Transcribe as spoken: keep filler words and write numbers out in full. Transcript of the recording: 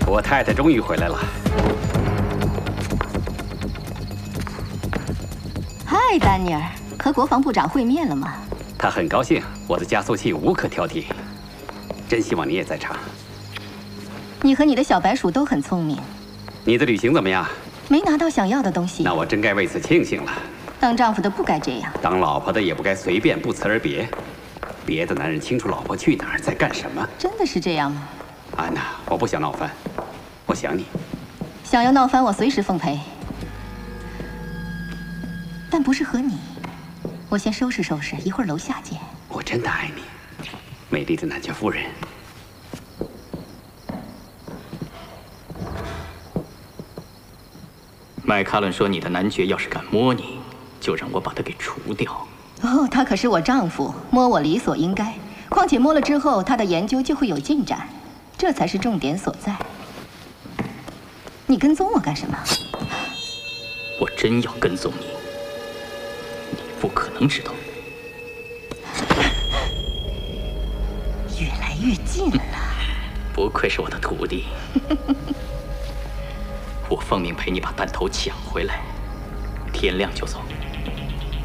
我太太终于回来了。 嗨，丹尼尔，和国防部长会面了吗？ 他很高兴，我的加速器无可挑剔。真希望你也在场。 你和你的小白鼠都很聪明。 你的旅行怎么样？ 没拿到想要的东西。 那我真该为此庆幸了。 当丈夫的不该这样， 当老婆的也不该随便不辞而别。别的男人清楚老婆去哪儿，在干什么。 真的是这样吗？ 安娜，我不想闹翻，我想你。 想要闹翻，我随时奉陪。但不是和你。我先收拾收拾，一会儿楼下见。 我真的爱你，美丽的男爵夫人。 麦卡伦说：“你的男爵要是敢摸你，就让我把他给除掉。” 哦，他可是我丈夫，摸我理所应该。况且摸了之后，他的研究就会有进展，这才是重点所在。你跟踪我干什么？ 我真要跟踪你，你不可能知道。 越来越近了。 不愧是我的徒弟。我奉命陪你把弹头抢回来，天亮就走。